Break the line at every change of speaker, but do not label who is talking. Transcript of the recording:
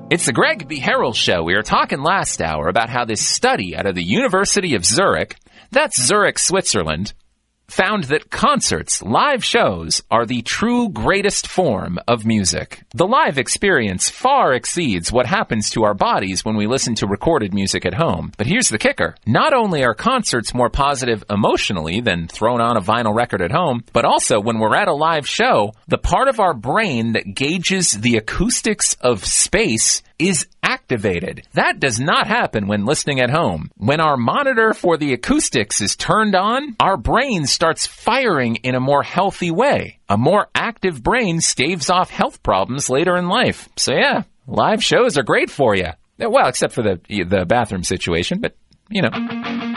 It's the Greg B. Harrell Show. We were talking last hour about how this study out of the University of Zurich, that's Zurich, Switzerland, found that concerts, live shows, are the true greatest form of music. The live experience far exceeds what happens to our bodies when we listen to recorded music at home. But here's the kicker. Not only are concerts more positive emotionally than throwing on a vinyl record at home, but also when we're at a live show, the part of our brain that gauges the acoustics of space is activated. That does not happen when listening at home. When our monitor for the acoustics is turned on, our brain starts firing in a more healthy way. A more active brain staves off health problems later in life. So yeah, live shows are great for you. Well, except for the bathroom situation, but you know.